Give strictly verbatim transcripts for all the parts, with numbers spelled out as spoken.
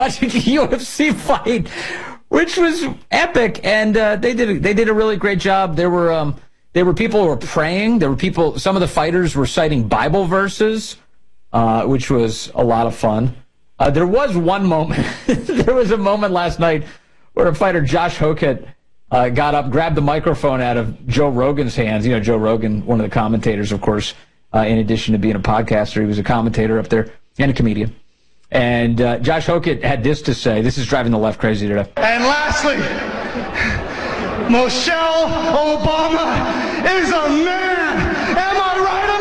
watching the U F C fight, which was epic, and uh, they did they did a really great job. There were um, there were people who were praying. There were people. Some of the fighters were citing Bible verses, uh, which was a lot of fun. Uh, there was one moment. There was a moment last night where a fighter, Josh Hokett, uh, got up, grabbed the microphone out of Joe Rogan's hands. You know, Joe Rogan, one of the commentators, of course. Uh, in addition to being a podcaster, he was a commentator up there and a comedian. And uh, Josh Hokett had this to say. This is driving the left crazy today. And lastly, Michelle Obama is a man. Am I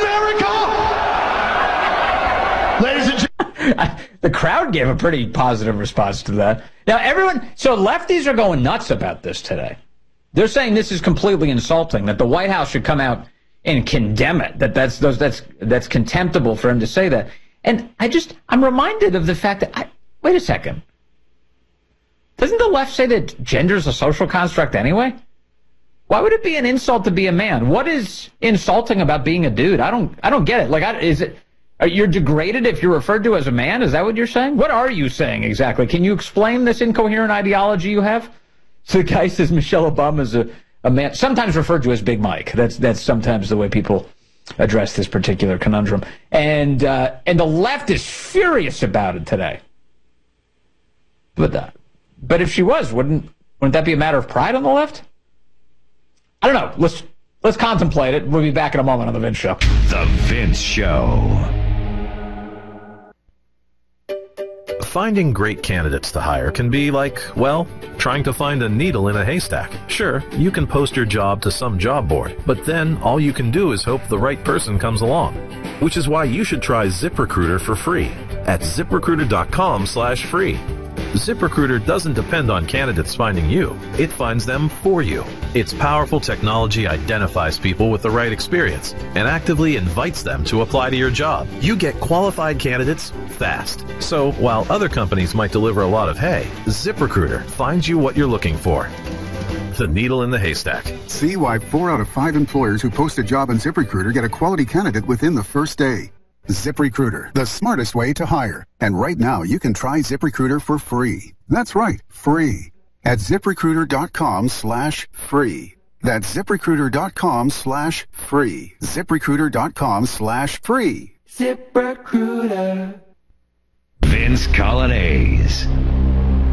right, America? Ladies and gentlemen. The crowd gave a pretty positive response to that. Now, everyone, so lefties are going nuts about this today. They're saying this is completely insulting, that the White House should come out and condemn it, that that's those that's that's contemptible for him to say that. And I just, I'm reminded of the fact that, I, wait a second. Doesn't the left say that gender is a social construct anyway? Why would it be an insult to be a man? What is insulting about being a dude? I don't, I don't get it. Like, I, is it, are you're degraded if you're referred to as a man? Is that what you're saying? What are you saying exactly? Can you explain this incoherent ideology you have? So the guy says Michelle Obama is a, a man, sometimes referred to as Big Mike. That's, that's sometimes the way people address this particular conundrum. And uh, and the left is furious about it today. But uh, but if she was, wouldn't wouldn't that be a matter of pride on the left? I don't know. Let's let's contemplate it. We'll be back in a moment on The Vince Show. The Vince Show. Finding great candidates to hire can be like, well, trying to find a needle in a haystack. Sure, you can post your job to some job board, but then all you can do is hope the right person comes along. Which is why you should try ZipRecruiter for free at ZipRecruiter.com slash free. ZipRecruiter doesn't depend on candidates finding you. It finds them for you. Its powerful technology identifies people with the right experience and actively invites them to apply to your job. You get qualified candidates fast. So while other companies might deliver a lot of hay, ZipRecruiter finds you what you're looking for. The needle in the haystack. See why four out of five employers who post a job on ZipRecruiter get a quality candidate within the first day. ZipRecruiter, the smartest way to hire. And right now, you can try ZipRecruiter for free. That's right, free. At ZipRecruiter.com slash free. That's ZipRecruiter.com slash free. ZipRecruiter.com slash free. ZipRecruiter. Vince Colonnese.